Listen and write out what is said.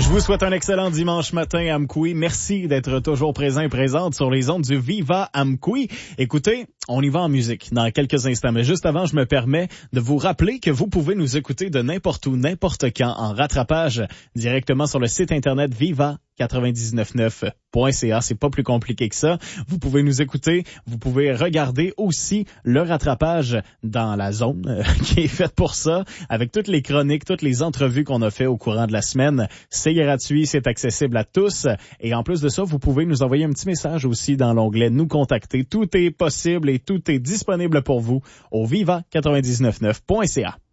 Je vous souhaite un excellent dimanche matin à Amkoui. Merci d'être toujours présent et présente sur les ondes du Viva Amkoui. Écoutez, on y va en musique dans quelques instants. Mais juste avant, je me permets de vous rappeler que vous pouvez nous écouter de n'importe où, n'importe quand, en rattrapage, directement sur le site internet viva999.ca. C'est pas plus compliqué que ça. Vous pouvez nous écouter. Vous pouvez regarder aussi le rattrapage dans la zone qui est faite pour ça, avec toutes les chroniques, toutes les entrevues qu'on a fait au courant de la semaine. C'est gratuit, c'est accessible à tous. Et en plus de ça, vous pouvez nous envoyer un petit message aussi dans l'onglet Nous contacter. Tout est possible et tout est disponible pour vous au viva999.ca.